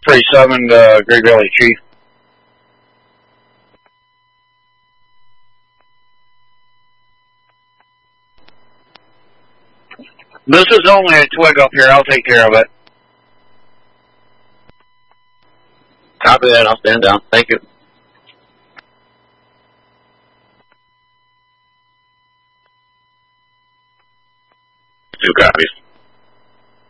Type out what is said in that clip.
3-7, Great Valley Chief. This is only a twig up here. I'll take care of it. Copy that. I'll stand down. Thank you. Two copies.